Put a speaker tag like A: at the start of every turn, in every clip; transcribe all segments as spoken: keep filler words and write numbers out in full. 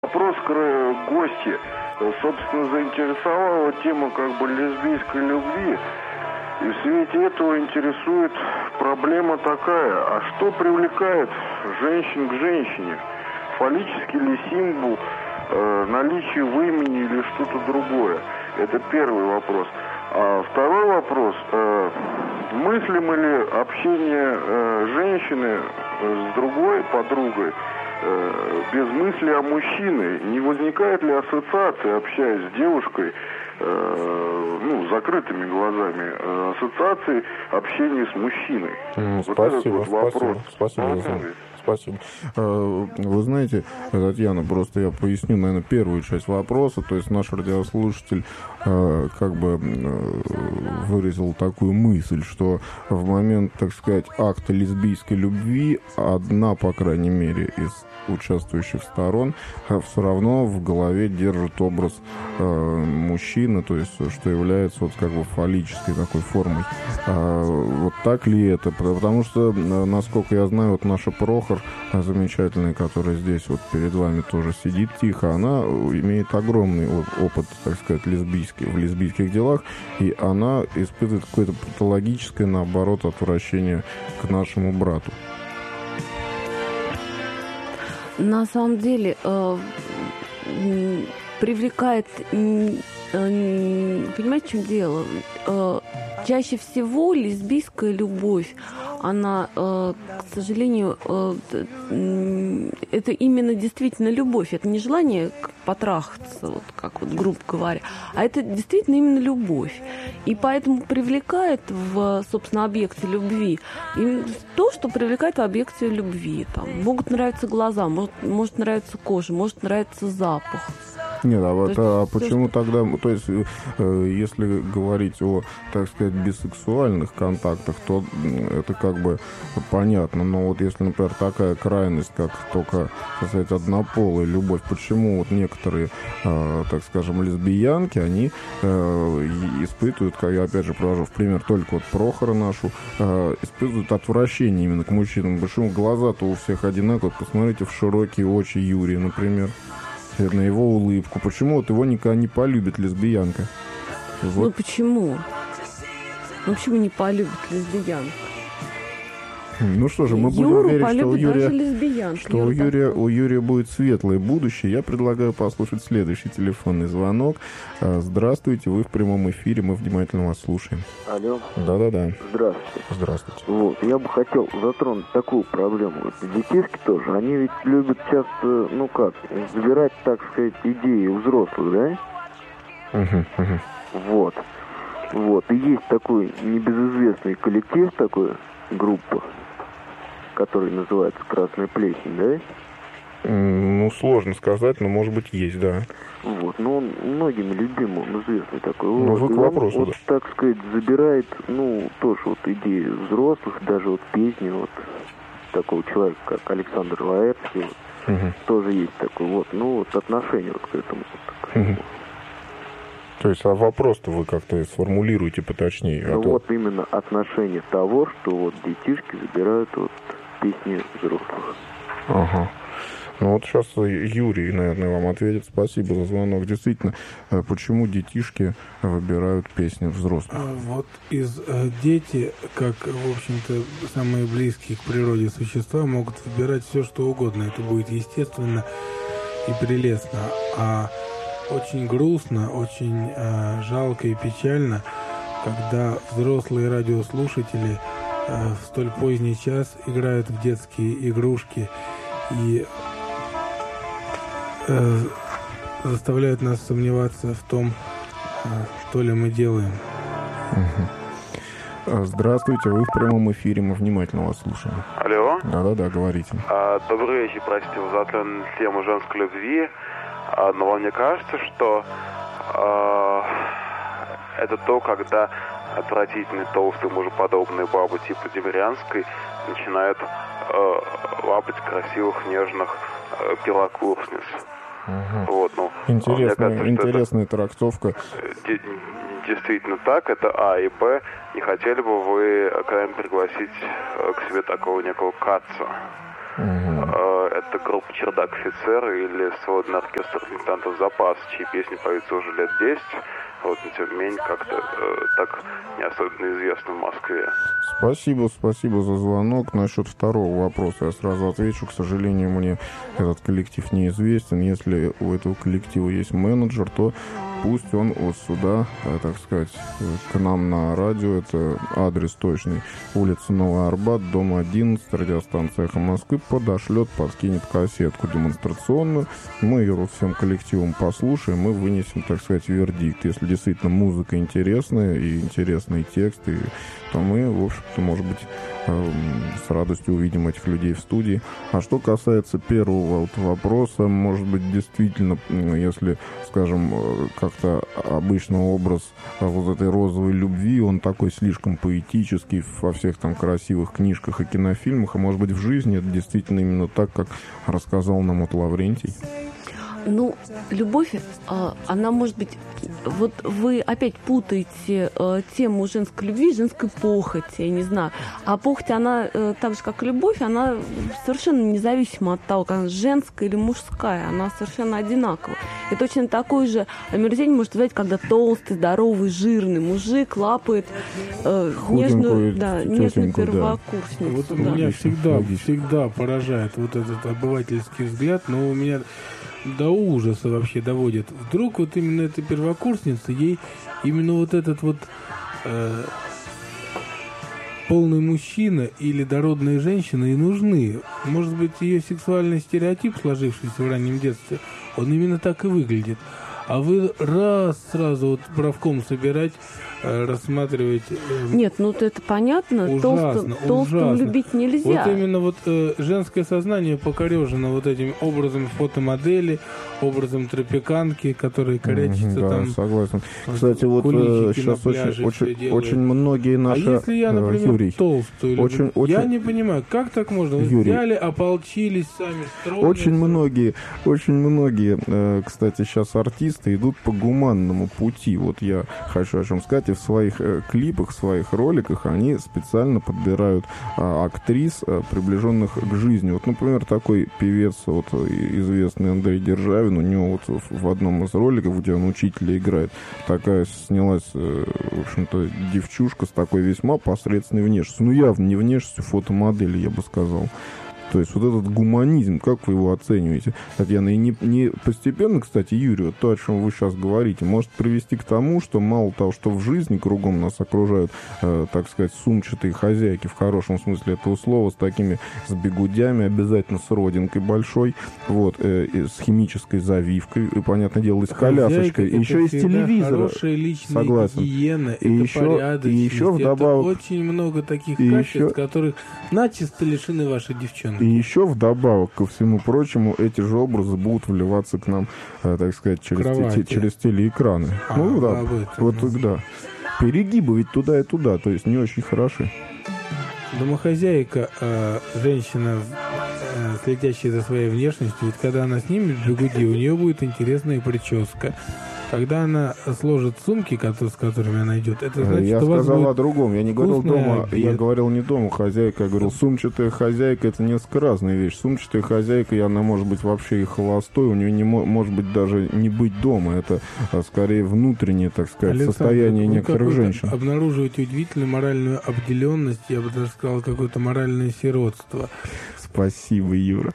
A: Вопрос к гости. Собственно, заинтересовала тема как бы лесбийской любви. И в свете этого интересует проблема такая. А что привлекает женщин к женщине? Фаллический ли символ, э, наличие в имени или что-то другое? Это первый вопрос. А второй вопрос. Э, мыслимо ли общение э, женщины с другой подругой э, без мысли о мужчине? Не возникает ли ассоциация, общаясь с девушкой, э, ну, закрытыми глазами, э, ассоциации общения с мужчиной?
B: Mm,
A: вот
B: спасибо,
A: этот вот вопрос.
B: Спасибо, спасибо. Спасибо. Вы знаете, Татьяна, просто я поясню, наверное, первую часть вопроса. То есть наш радиослушатель как бы выразил такую мысль, что в момент, так сказать, акта лесбийской любви одна, по крайней мере, из участвующих сторон все равно в голове держит образ мужчины, то есть что является вот как бы фаллической такой формой. Вот так ли это? Потому что, насколько я знаю, вот наша Прохор, замечательная, которая здесь вот перед вами тоже сидит тихо, она имеет огромный опыт, так сказать, лесбийский, в лесбийских делах, и она испытывает какое-то патологическое, наоборот, отвращение к нашему брату.
C: На самом деле э, привлекает, э, понимаете, в чем дело? Э, чаще всего лесбийская любовь, она, э, к сожалению, э, это именно действительно любовь. Это не желание потрахаться, вот как вот грубо говоря, а это действительно именно любовь. И поэтому привлекает в, собственно, объекте любви именно то, что привлекает в объекте любви. Там могут нравиться глаза, может, может нравиться кожа, может нравиться запах.
B: Нет, а вот а
C: все,
B: почему
C: что...
B: тогда, то есть, э, если говорить о, так сказать, бисексуальных контактах, то это как бы понятно. Но вот если, например, такая крайность, как только, так сказать, однополая любовь, почему вот некоторые, э, так скажем, лесбиянки, они э, испытывают, как я опять же привожу в пример только вот Прохора нашу, э, испытывают отвращение именно к мужчинам. Почему глаза-то у всех одинаковые? Посмотрите в широкие очи Юрия, например. На его улыбку. Почему вот его никогда не полюбит лесбиянка? Вот.
C: Ну почему? Ну почему не полюбит лесбиянка?
B: Ну что же, мы
C: Юру
B: будем верить, что у Юрия, что у Юрия, у Юрия будет светлое будущее. Я предлагаю послушать следующий телефонный звонок. Здравствуйте, вы в прямом эфире, мы внимательно вас слушаем.
D: Алло.
B: Да-да-да.
D: Здравствуйте.
B: Здравствуйте.
D: Вот, я бы хотел затронуть такую проблему. Вот, детишки тоже, они ведь любят часто, ну как, забирать, так сказать, идеи у взрослых, да?
B: Угу, угу.
D: Вот. Вот, и есть такой небезызвестный коллектив, такой, группа, который называется «Красная плесень», да?
B: Ну, сложно сказать, но, может быть, есть, да.
D: Вот, но он многими любим, он известный такой.
B: Ну,
D: вот,
B: вы к вопросу,
D: он,
B: да.
D: вот, так сказать, забирает, ну, тоже вот идеи взрослых, даже вот песни вот такого человека, как Александр Лаэртский, вот,
B: угу.
D: тоже есть такой, вот, ну, вот отношение вот к этому. Вот,
B: угу. То есть, а вопрос-то вы как-то сформулируете поточнее?
D: Ну,
B: а то...
D: вот именно отношение того, что вот детишки забирают вот песни взрослых.
B: Ага. Ну вот сейчас Юрий, наверное, вам ответит. Спасибо за звонок. Действительно, почему детишки выбирают песни взрослых?
E: Вот из э, дети, как, в общем-то, самые близкие к природе существа, могут выбирать все, что угодно. Это будет естественно и прелестно. А очень грустно, очень э, жалко и печально, когда взрослые радиослушатели э, в столь поздний час играют в детские игрушки и э, заставляют нас сомневаться в том, э, то ли мы делаем.
B: Здравствуйте, вы в прямом эфире, мы внимательно вас слушаем.
F: Алло.
B: Да-да-да, говорите.
F: А, добрый вечер, простите, вы затронули тему женской любви. Но мне кажется, что э, это то, когда отвратительные, толстые, мужеподобные бабы типа Демирянской начинают э, лапать красивых, нежных э, белокурсниц.
B: Угу.
F: Вот, ну,
B: интересная
F: кажется,
B: интересная трактовка.
F: Действительно так, это А, и Б. Не хотели бы вы когда-нибудь пригласить к себе такого некого Каца?
B: Угу.
F: Это это группа «Чердак офицеры» или сводный оркестр «Лейтенантов запас», чьи песни поются уже лет десять, вот, но тем не менее как-то э, так не особенно известны в Москве.
B: Спасибо, спасибо за звонок. Насчет второго вопроса я сразу отвечу. К сожалению, мне этот коллектив неизвестен. Если у этого коллектива есть менеджер, то пусть он вот сюда, так сказать, к нам на радио. Это адрес точный. Улица Новый Арбат, дом одиннадцать, радиостанция «Эхо Москвы», подошлет, подкинет кассетку демонстрационную. Мы ее вот всем коллективом послушаем и вынесем, так сказать, вердикт. Если действительно музыка интересная и интересные тексты, то мы, в общем-то, может быть, с радостью увидим этих людей в студии. А что касается первого вот вопроса, может быть, действительно, если, скажем, как-то обычный образ вот этой розовой любви, он такой слишком поэтический во всех там красивых книжках и кинофильмах, а может быть, в жизни это действительно именно так, как рассказал нам вот Лаврентий?
C: Ну, любовь, она может быть... Вот вы опять путаете тему женской любви, женской похоти, я не знаю. А похоть, она, так же, как и любовь, она совершенно независима от того, как она женская или мужская. Она совершенно одинакова. И точно такое же омерзение может вызывать, когда толстый, здоровый, жирный мужик лапает э, нежную, да, нежную первокурсницу.
E: Вот
C: да.
E: меня всегда, всегда поражает вот этот обывательский взгляд, но у меня... до ужаса вообще доводит. Вдруг вот именно эта первокурсница, ей именно вот этот вот э, полный мужчина или дородная женщина и нужны. Может быть, ее сексуальный стереотип, сложившийся в раннем детстве, он именно так и выглядит. А вы раз сразу вот правком собирать, э, рассматривать... Э,
C: Нет, ну это понятно.
E: ужасно,
C: Толстым
E: ужасно.
C: любить нельзя.
E: Вот именно вот э, женское сознание покорежено вот этим образом фотомодели, образом тропиканки, которые корячатся
B: да,
E: там.
B: Согласен. Кстати, вот э, сейчас очень, очень, очень многие наши...
E: А если я, например,
B: Юрий,
E: толстую
B: очень,
E: люблю?
B: очень...
E: Я не понимаю, как так можно? Вы
B: Юрий,
E: взяли, ополчились сами, строили.
B: Очень многие, очень многие, э, кстати, сейчас артисты идут по гуманному пути. Вот я хочу о чем сказать. И в своих э, клипах, в своих роликах они специально подбирают э, актрис, э, приближенных к жизни. Вот, например, такой певец, вот, известный Андрей Державин, у него вот в одном из роликов, где он учителя играет, такая снялась, э, в общем-то, девчушка с такой весьма посредственной внешностью. Ну, явно не внешностью, фотомодели, я бы сказал. То есть вот этот гуманизм, как вы его оцениваете, Татьяна? И не, не постепенно, кстати, Юрий, вот то, о чем вы сейчас говорите, может привести к тому, что мало того, что в жизни кругом нас окружают, э, так сказать, сумчатые хозяйки, в хорошем смысле этого слова, с такими, с бигудями, обязательно с родинкой большой, вот, э, с химической завивкой, и, понятное дело, и с колясочкой, и еще из телевизора.
E: Хорошая личная
B: Согласен.
E: гигиена,
B: и
E: это
B: еще,
E: порядочность,
B: и еще вдобавок...
E: это очень много таких
B: и
E: качеств,
B: еще...
E: которых начисто лишены ваши девчонки.
B: И еще вдобавок ко всему прочему, эти же образы будут вливаться к нам, э, так сказать, через, те, через телеэкраны.
E: А,
B: ну да,
E: этом,
B: вот
E: ну.
B: да. Перегибы ведь туда и туда, то есть не очень хороши.
E: Домохозяйка, э, женщина, э, следящая за своей внешностью, ведь когда она снимет бигуди, у нее будет интересная прическа. Когда она сложит сумки, с которыми она идет, это значит,
B: я
E: что
B: сказал
E: будет
B: о другом. Я не говорил дома,
E: обед.
B: я говорил не дома хозяйка, я говорил сумчатая хозяйка, это несколько разные вещи. Сумчатая хозяйка, и она может быть вообще и холостой, у нее не может быть даже не быть дома. Это а, скорее внутреннее, так сказать,
E: Александр,
B: состояние
E: вы
B: некоторых женщин.
E: Обнаруживаете удивительную моральную обделенность, я бы даже сказал, какое-то моральное сиротство.
B: Спасибо, Юра.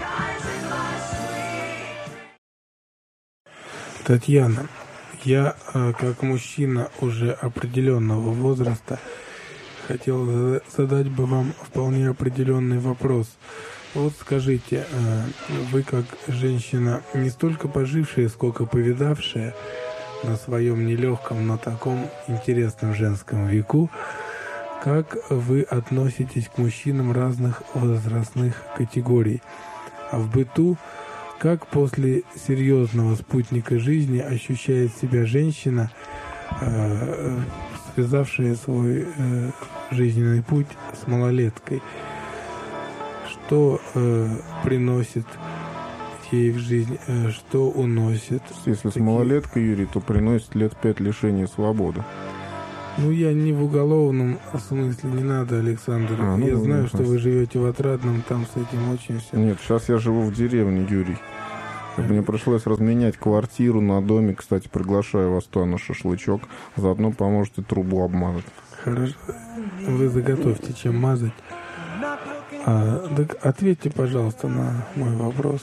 E: Татьяна, я, как мужчина уже определенного возраста, хотел задать бы вам вполне определенный вопрос. Вот скажите, вы как женщина, не столько пожившая, сколько повидавшая на своем нелегком, но таком интересном женском веку, как вы относитесь к мужчинам разных возрастных категорий? А в быту, как после серьезного спутника жизни ощущает себя женщина, э, связавшая свой э, жизненный путь с малолеткой? Что э, приносит ей в жизнь, э, что уносит?
B: Если
E: такие...
B: с малолеткой, Юрий, то приносит лет пять лишения свободы.
E: Ну, я не в уголовном смысле, не надо, Александр.
B: А, ну,
E: я
B: ну,
E: знаю,
B: ну,
E: что
B: хорошо.
E: вы живете в Отрадном, там с этим очень все.
B: Нет, сейчас я живу в деревне, Юрий. Мне пришлось разменять квартиру на домик. Кстати, приглашаю вас туда на шашлычок. Заодно поможете трубу обмазать.
E: Хорошо. Вы заготовьте, чем мазать. А, так ответьте, пожалуйста, на мой вопрос.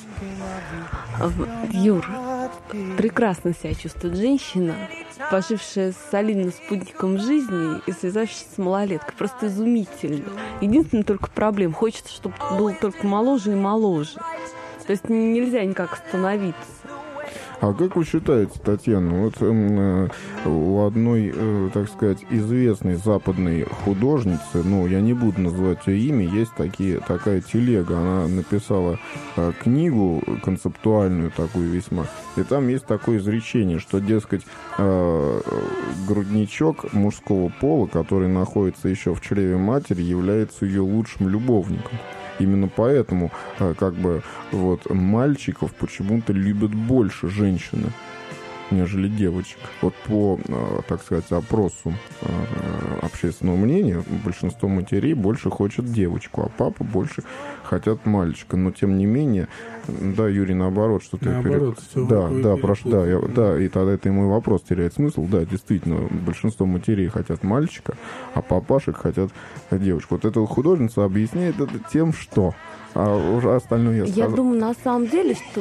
C: Юр, прекрасно себя чувствует женщина, пожившая с солидным спутником жизни и связавшаяся с малолеткой. Просто изумительно. Единственная только проблема. Хочется, чтобы было только моложе и моложе. То есть нельзя никак остановиться.
B: А как вы считаете, Татьяна, вот э, у одной, э, так сказать, известной западной художницы, ну, я не буду называть ее имя, есть такие, такая телега, она написала э, книгу концептуальную такую весьма, и там есть такое изречение, что, дескать, э, грудничок мужского пола, который находится еще в чреве матери, является ее лучшим любовником. Именно поэтому, как бы, вот, мальчиков почему-то любят больше женщины, нежели девочек. Вот по, так сказать, опросу общественного мнения, большинство матерей больше хочет девочку, а папа больше хотят мальчика. Но, тем не менее, да, Юрий, наоборот, что ты...
E: Наоборот,
B: пере... Да, да, прошу, да, я, да, и тогда это и мой вопрос теряет смысл. Да, действительно, большинство матерей хотят мальчика, а папашек хотят девочку. Вот эта художница объясняет это тем, что... А уже остальное я сказал.
C: Я думаю, на самом деле, что...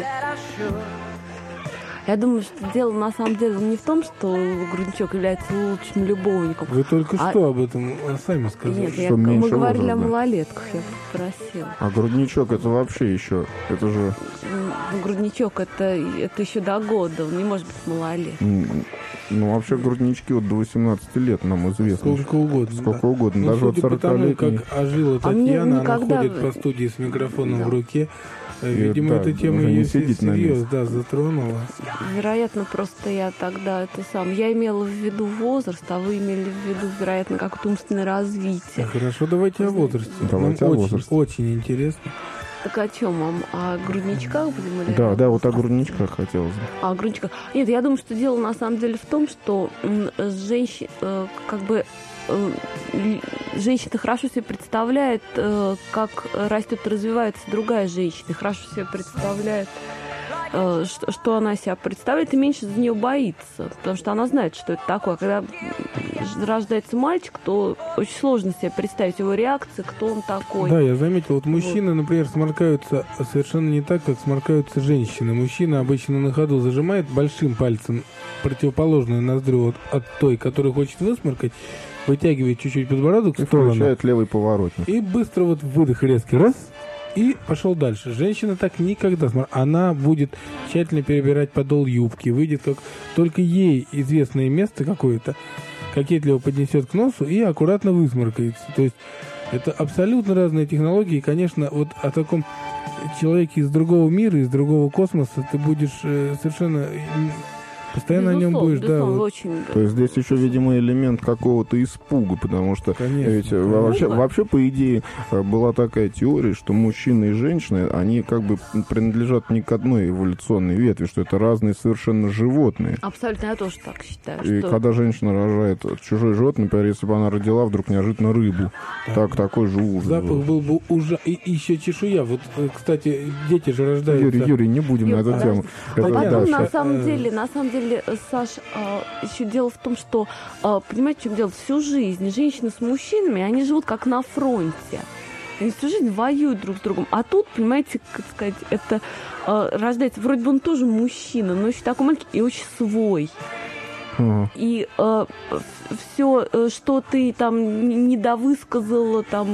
C: Я думаю, что дело на самом деле не в том, что грудничок является лучшим любовником.
E: Вы только
C: а...
E: что об этом сами сказали.
C: Нет, я,
B: что
C: мы говорили
B: возраст,
C: о
B: да.
C: малолетках, я попросила.
B: А грудничок это вообще еще, это же...
C: Ну, грудничок это, это еще до года, он не может быть малолет.
B: Ну, вообще груднички вот до восемнадцати лет нам известно.
E: Сколько угодно.
B: Сколько
E: да.
B: угодно.
E: Но
B: Даже вот
E: судя по тому,
B: сорокалетний...
E: как ожила
C: А мне
E: Татьяна,
C: никогда...
E: она ходит по студии с микрофоном
C: Да.
E: в руке. Видимо,
B: да,
E: эта тема
B: уже не
E: ее
B: сидит на
E: всерьез,
B: месте.
E: да, затронула.
C: Вероятно, просто я тогда это сам... Я имела в виду возраст, а вы имели в виду, вероятно, какое-то умственное развитие.
E: Хорошо, давайте о возрасте.
B: Давайте
E: Нам
B: о
E: очень,
B: возрасте.
E: очень интересно.
C: Так о чем? О, о грудничках будем? Или
B: Да,
C: о-
B: да, вот о грудничках хотелось бы.
C: А, о грудничках. Нет, я думаю, что дело на самом деле в том, что женщина, э, как бы, э, женщина хорошо себе представляет, э, как растет и развивается другая женщина, хорошо себе представляет, э, что, что она себя представляет, и меньше за нее боится, потому что она знает, что это такое. А когда рождается мальчик, то очень сложно себе представить его реакции, кто он такой.
E: Да, я заметил, вот мужчины, например, сморкаются совершенно не так, как сморкаются женщины. Мужчина обычно на ходу зажимает большим пальцем противоположную ноздрю от, от той, которую хочет высморкать, вытягивает чуть-чуть подбородок
B: И
E: в сторону
B: включает левый поворотник.
E: и быстро вот выдох резкий, раз, и пошел дальше. Женщина так никогда... смор- Она будет тщательно перебирать подол юбки, выйдет как только ей известное место какое-то, кокетливо поднесет к носу и аккуратно высморкается. То есть это абсолютно разные технологии. И, конечно, вот о таком человеке из другого мира, из другого космоса ты будешь э, совершенно... э, Постоянно
C: Безусловно,
E: о нем будешь, да.
C: безусловно,
E: Вот,
C: очень...
B: То есть здесь еще, видимо, элемент какого-то испуга, потому что
E: конечно.
B: ведь э, вообще,
C: Ну,
B: вообще, по идее, э, была такая теория, что мужчины и женщины, они как бы принадлежат не к одной эволюционной ветви, что это разные совершенно животные.
C: Абсолютно, я тоже так считаю.
B: И
C: что...
B: когда женщина рожает чужой животное, например, если бы она родила вдруг неожиданно рыбу, так, такой же ужас.
E: Запах был бы ужасный. И, и еще чешуя. Вот, э, кстати, дети же рождаются...
B: Юрий, Юрий, не будем
C: Юр,
B: на эту
C: подожди.
B: тему.
C: А
B: Это
C: потом,
B: дальше.
C: на самом
E: Э,
C: деле, на самом деле, Саш, а, еще дело в том, что, а, понимаете, в чем дело? Всю жизнь женщины с мужчинами, они живут как на фронте. Они всю жизнь воюют друг с другом. А тут, понимаете, как сказать, это а, рождается, вроде бы он тоже мужчина, но еще такой маленький и очень свой.
B: Ага.
C: И э, все, что ты там не довысказала, там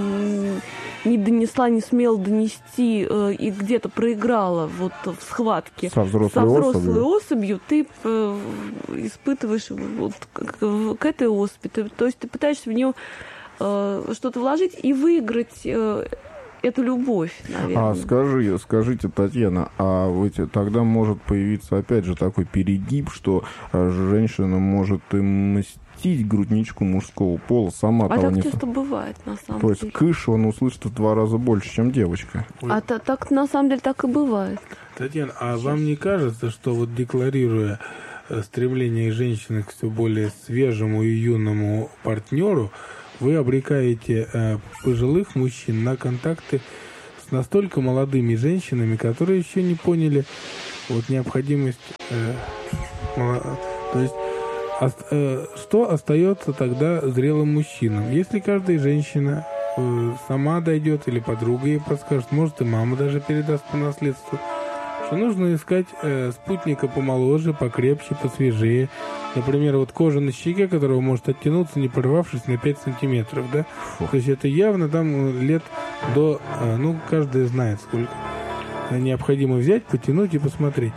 C: не донесла, не смела донести э, и где-то проиграла вот в схватке
B: Со взрослой,
C: со взрослой
B: особью.
C: особью, ты э, испытываешь вот к, к- к этой особи. Ты- то есть ты пытаешься в нее э, что-то вложить и выиграть э, эту любовь, наверное.
B: А скажи, скажите, Татьяна, а ведь тогда может появиться опять же такой перегиб, что э, женщина может и мстить грудничку мужского пола, сама
C: А
B: того
C: так
B: не...
C: часто бывает, на самом
B: То есть
C: деле.
B: кыш он услышит в два раза больше, чем девочка.
C: А та- так, на самом деле, так и бывает.
E: Татьяна, а вам не кажется, что вот декларируя стремление женщины к все более свежему и юному партнеру, вы обрекаете э, пожилых мужчин на контакты с настолько молодыми женщинами, которые еще не поняли вот необходимость, э, мало, то есть ост, э, что остается тогда зрелым мужчинам? Если каждая женщина э, сама дойдет или подруга ей подскажет, может и мама даже передаст по наследству, что нужно искать э, спутника помоложе, покрепче, посвежее. Например, вот кожа на щеке, которого может оттянуться, не порвавшись на пять сантиметров, да? Фу. То есть это явно там лет до, э, ну, каждый знает, сколько необходимо взять, потянуть и посмотреть.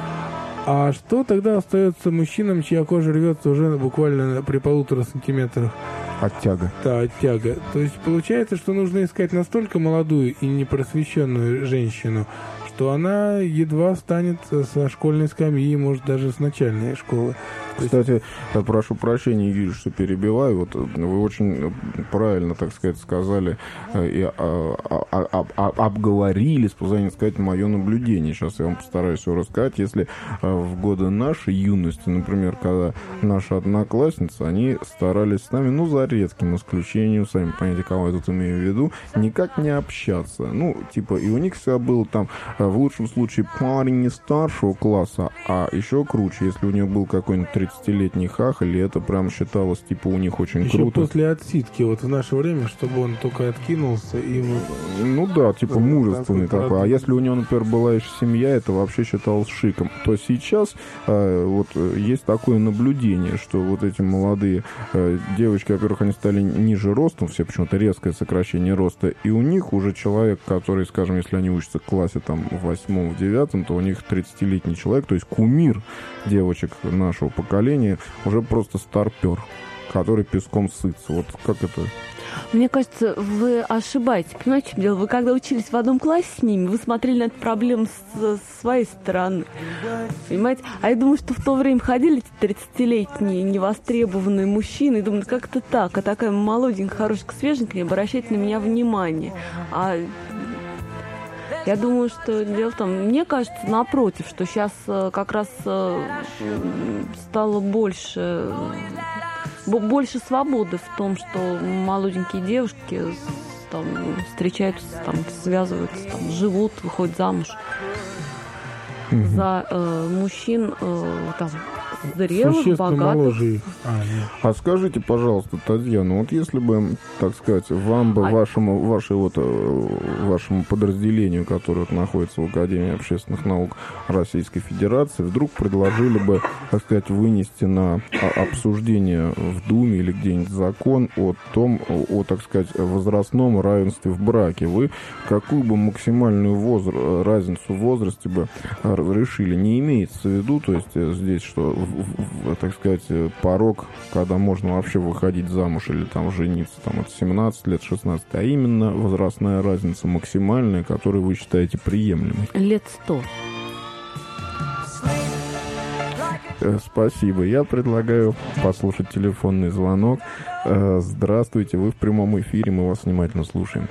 E: А что тогда остается мужчинам, чья кожа рвется уже буквально при полутора сантиметрах?
B: Оттяга.
E: Да, оттяга. То есть получается, что нужно искать настолько молодую и непросвещенную женщину, что она едва станет со школьной скамьи, может, даже с начальной школы.
B: Кстати, прошу прощения, Юрий, что перебиваю. Вот вы очень правильно, так сказать, сказали и обговорили, способны сказать, мое наблюдение. Сейчас я вам постараюсь его рассказать. Если в годы нашей юности, например, когда наши одноклассницы, они старались с нами, ну, за редким исключением, сами понимаете, кого я тут имею в виду, никак не общаться. Ну, типа, и у них всегда было там, в лучшем случае, парень не старшего класса, а еще круче, если у нее был какой-нибудь тридцатилетний хахаль, и это прям считалось, типа, у них очень
E: еще
B: круто.
E: После отсидки, вот в наше время, чтобы он только откинулся и...
B: Ну да, типа мужественный такой. такой. А если у него, например, была еще семья, это вообще считалось шиком. То сейчас э, вот есть такое наблюдение, что вот эти молодые э, девочки, во-первых, они стали ниже ростом, все почему-то резкое сокращение роста, и у них уже человек, который, скажем, если они учатся в классе там в восьмом, в девятом, то у них тридцатилетний человек, то есть кумир девочек нашего поколения, уже просто старпер, который песком сытся. Вот как это?
C: Мне кажется, вы ошибаетесь. Понимаете, в чем дело? Вы когда учились в одном классе с ними, вы смотрели на эту проблему с, с своей стороны. Понимаете? А я думаю, что в то время ходили эти тридцатилетние невостребованные мужчины и думали, как это так? А такая молоденькая, хорошенькая, свеженькая, не обращайте на меня внимания. А я думаю, что дело в том, мне кажется, напротив, что сейчас как раз стало больше... больше свободы в том, что молоденькие девушки там, встречаются, там, связываются, там, живут, выходят замуж mm-hmm. за э, мужчин э, там, зрелых, богатых.
B: А, а скажите, пожалуйста, Татьяна, вот если бы, так сказать, вам бы, а... вашему, вашей, вот, вашему подразделению, которое вот находится в Академии общественных наук Российской Федерации, вдруг предложили бы, так сказать, вынести на обсуждение в Думе или где-нибудь закон о том, о, так сказать, возрастном равенстве в браке, вы какую бы максимальную возра... разницу в возрасте бы разрешили? Не имеется в виду, то есть здесь, что так сказать, порог, когда можно вообще выходить замуж или там жениться, там от семнадцати лет, шестнадцати, а именно возрастная разница максимальная, которую вы считаете приемлемой.
C: Лет сто.
B: Спасибо. Я предлагаю послушать телефонный звонок. Здравствуйте, вы в прямом эфире, мы вас внимательно слушаем.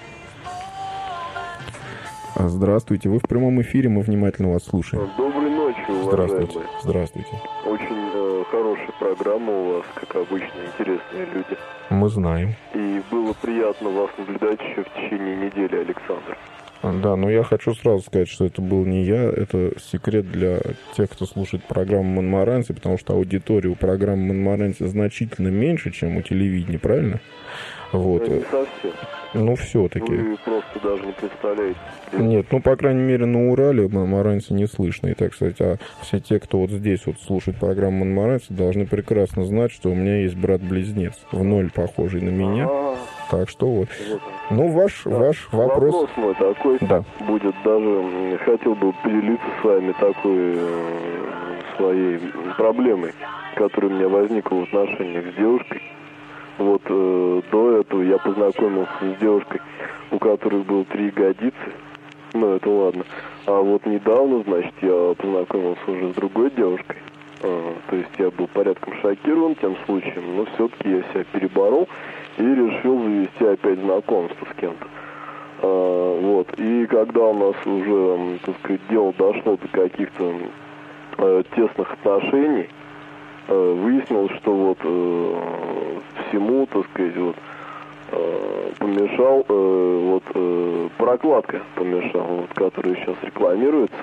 B: Здравствуйте, вы в прямом эфире, мы внимательно вас слушаем.
A: Доброй ночи, уважаемые.
B: Здравствуйте. Здравствуйте.
A: Очень э, хорошая программа у вас, как обычно, интересные люди.
B: Мы знаем.
A: И было приятно вас наблюдать еще в течение недели, Александр.
B: Да, но я хочу сразу сказать, что это был не я, это секрет для тех, кто слушает программу «Монморанси», потому что аудитория у программы «Монморанси» значительно меньше, чем у телевидения, правильно? Вот.
A: Ну, не совсем.
B: Ну, все-таки.
A: Вы просто даже не представляете.
B: Нет, ну, по крайней мере, на Урале Монморанси не слышно. И, так сказать, а все те, кто вот здесь вот слушает программу Монморанси, должны прекрасно знать, что у меня есть брат-близнец, в ноль похожий на меня. А-а-а. Так что вот. вот. Ну, ваш, да. ваш вопрос...
A: Вопрос мой такой
B: да.
A: будет. Даже хотел бы поделиться с вами такой своей проблемой, которая у меня возникла в отношениях с девушкой. Вот э, до этого я познакомился с девушкой, у которой было три ягодицы. Ну, это ладно. А вот недавно, значит, я познакомился уже с другой девушкой. А, то есть я был порядком шокирован тем случаем, но все-таки я себя переборол и решил завести опять знакомство с кем-то. А, вот. И когда у нас уже, так сказать, дело дошло до каких-то э, тесных отношений, выяснилось, что вот всему, так сказать, вот помешал, вот прокладка помешала, вот, которая сейчас рекламируется.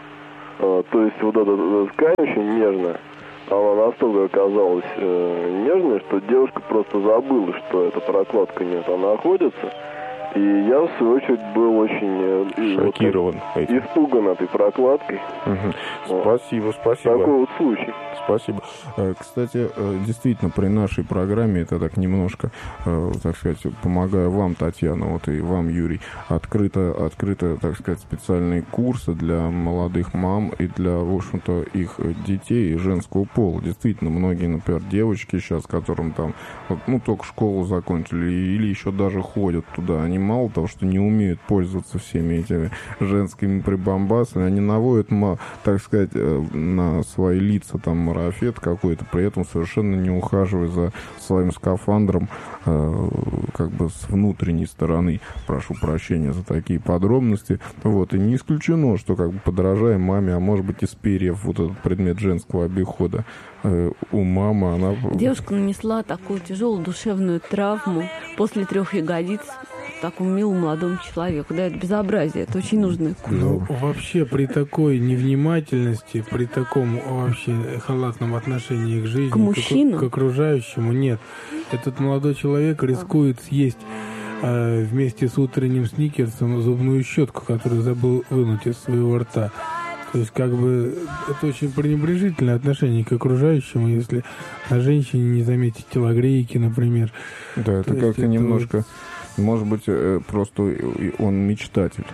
A: То есть вот эта ткань очень нежная, она настолько оказалась нежной, что девушка просто забыла, что эта прокладка нет, она находится. И я, в свою очередь, был очень
B: шокирован,
A: вот, испуган этой прокладкой.
B: Угу.
A: Вот.
B: Спасибо, спасибо.
A: Такой вот случай.
B: Спасибо. Кстати, действительно, при нашей программе, это так немножко, так сказать, помогаю вам, Татьяна, вот и вам, Юрий, открыто, открыто, так сказать, специальные курсы для молодых мам и для, в общем-то, их детей женского пола. Действительно, многие, например, девочки сейчас, которым там, вот, ну, только школу закончили или еще даже ходят туда, они мало того, что не умеют пользоваться всеми этими женскими прибамбасами, они наводят, так сказать, на свои лица там марафет какой-то, при этом совершенно не ухаживая за своим скафандром, э, как бы с внутренней стороны. Прошу прощения за такие подробности. Вот. И не исключено, что как бы подражая маме, а может быть из перьев вот этот предмет женского обихода э, у мамы, она...
C: Девушка нанесла такую тяжелую душевную травму после трех ягодиц такому милому молодому человеку. Да, это безобразие, это очень нужно.
E: Ну, вообще, при такой невнимательности, при таком вообще халатном отношении к жизни,
C: к мужчинам,
E: к, к окружающему, нет. Этот молодой человек рискует съесть э, вместе с утренним сникерсом зубную щетку, которую забыл вынуть из своего рта. То есть, как бы, это очень пренебрежительное отношение к окружающему, если на женщине не заметить телогрейки, например.
B: Да, это как-то немножко... Вот... Может быть, просто он мечтатель.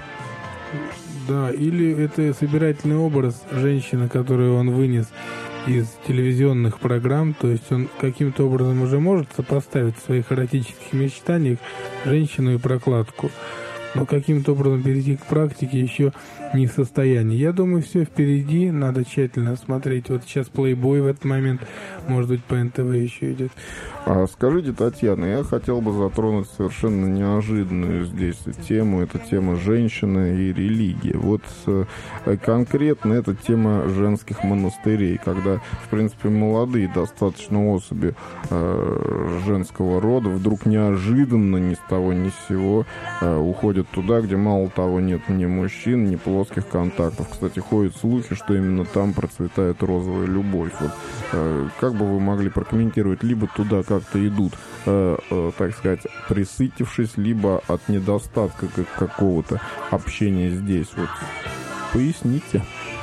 E: Да, или это собирательный образ женщины, которую он вынес из телевизионных программ. То есть он каким-то образом уже может сопоставить в своих эротических мечтаниях женщину и прокладку. Но каким-то образом перейти к практике еще не в состоянии. Я думаю, все впереди, надо тщательно смотреть. Вот сейчас плейбой в этот момент, может быть, по эн тэ вэ еще идет.
B: А скажите, Татьяна, я хотел бы затронуть совершенно неожиданную здесь тему. Это тема женщины и религии. Вот конкретно это тема женских монастырей, когда, в принципе, молодые достаточно особи э, женского рода вдруг неожиданно ни с того ни с сего э, уходят туда, где мало того нет ни мужчин, ни плоских контактов. Кстати, ходят слухи, что именно там процветает розовая любовь. Вот, э, как бы вы могли прокомментировать, либо туда как-то идут, э, э, так сказать, присытившись, либо от недостатка какого-то общения здесь. Вот, поясните.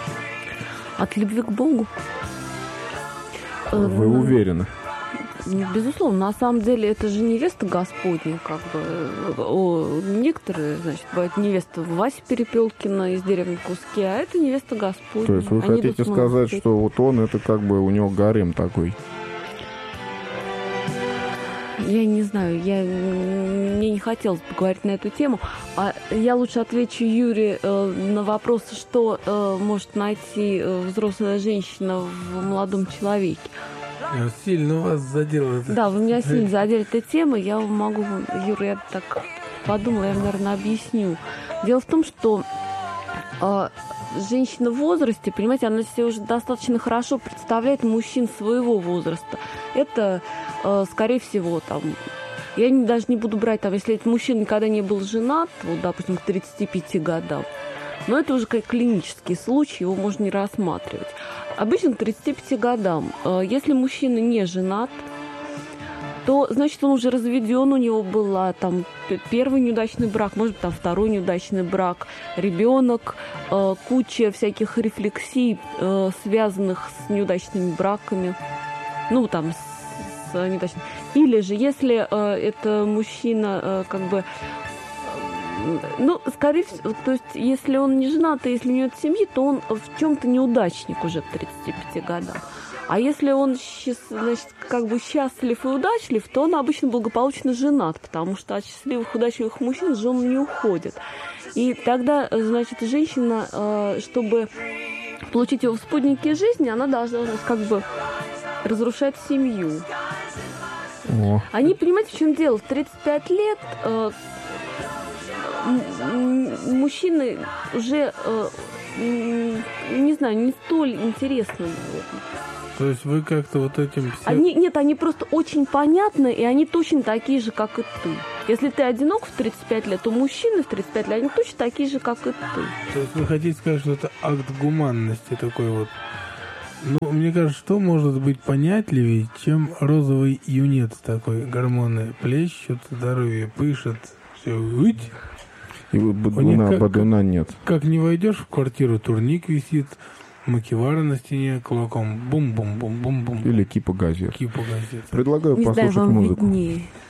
C: От любви к Богу.
B: Вы уверены?
C: Безусловно, на самом деле это же невеста Господня, как бы. О, некоторые, значит, бывают невеста Вася Перепелкина из деревни Куски, а это невеста Господня.
B: То есть вы Они хотите сказать, что вот он, это как бы у него гарем такой?
C: Я не знаю, я, мне не хотелось поговорить на эту тему. А я лучше отвечу Юре э, на вопрос, что э, может найти э, взрослая женщина в молодом человеке.
E: Сильно вас задела.
C: Да, вы меня сильно задели эта тема. Я могу, Юра, я так подумала, я, наверное, объясню. Дело в том, что э, женщина в возрасте, понимаете, она себе уже достаточно хорошо представляет мужчин своего возраста. Это, э, скорее всего, там, я не, даже не буду брать, там, если этот мужчина никогда не был женат, вот, допустим, к тридцати пяти годам, но это уже как клинический случай, его можно не рассматривать. Обычно к тридцати пяти годам, э, если мужчина не женат, то, значит, он уже разведен, у него был там первый неудачный брак, может быть, там второй неудачный брак, ребенок, э, куча всяких рефлексий, э, связанных с неудачными браками, ну, там, с, с неудачными. Или же, если э, это мужчина, э, как бы, э, ну, скорее всего, то есть, если он не женат, и если у него нет семьи, то он в чем-то неудачник уже к тридцати пяти годам. А если он, значит, как бы счастлив и удачлив, то он обычно благополучно женат, потому что от счастливых, удачливых мужчин жены не уходят. И тогда, значит, женщина, чтобы получить его в спутнике жизни, она должна, как бы, разрушать семью. О. Они, понимаете, в чем дело? В тридцать пять лет э, мужчины уже... Э, не знаю, не столь интересно, наверное.
E: То есть вы как-то вот этим... Все...
C: Они, нет, они просто очень понятны, и они точно такие же, как и ты. Если ты одинок в тридцать пять лет, то мужчины в тридцать пять лет, они точно такие же, как и ты.
E: То есть вы хотите сказать, что это акт гуманности такой вот? Ну, мне кажется, что может быть понятливее, чем розовый юнец такой, гормоны плещут, здоровье пышет, все, уить.
B: И вот бадуна,
E: как,
B: бадуна нет.
E: Как не войдешь в квартиру, турник висит, макевара на стене, кулаком бум-бум-бум-бум-бум.
B: Или кипа газет.
E: Кипа газет.
B: Предлагаю
C: Не
B: послушать
C: знаю, вам
B: музыку.
C: виднее.